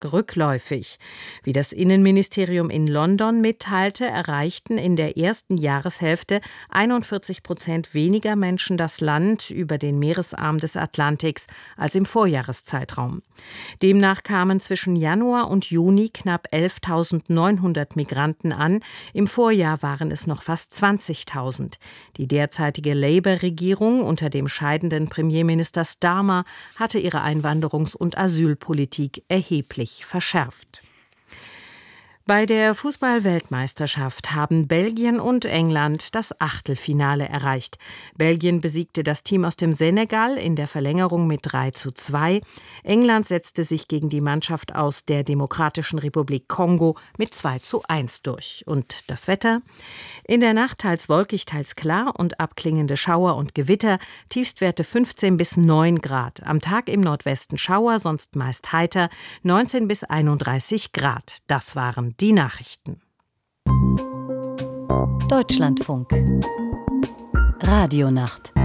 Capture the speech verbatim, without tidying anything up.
rückläufig. Wie das Innenministerium in London mitteilte, erreichten in der ersten Jahreshälfte einundvierzig Prozent weniger Menschen das Land über den Meeresarm des Atlantiks als im Vorjahreszeitraum. Demnach kamen zwischen Januar und Juni knapp elftausendneunhundert Migranten an. Im Vorjahr waren es noch fast zwanzigtausend. Die derzeitige Labour-Regierung unter dem scheidenden Premierminister Starmer hatte ihre Einwanderungs- und Asylpolitik erheblich verschärft. Bei der Fußball-Weltmeisterschaft haben Belgien und England das Achtelfinale erreicht. Belgien besiegte das Team aus dem Senegal in der Verlängerung mit drei zu zwei. England setzte sich gegen die Mannschaft aus der Demokratischen Republik Kongo mit zwei zu eins durch. Und das Wetter? In der Nacht teils wolkig, teils klar und abklingende Schauer und Gewitter, Tiefstwerte fünfzehn bis neun Grad. Am Tag im Nordwesten Schauer, sonst meist heiter, neunzehn bis einunddreißig Grad. Das waren die Nachrichten. Deutschlandfunk. Radionacht.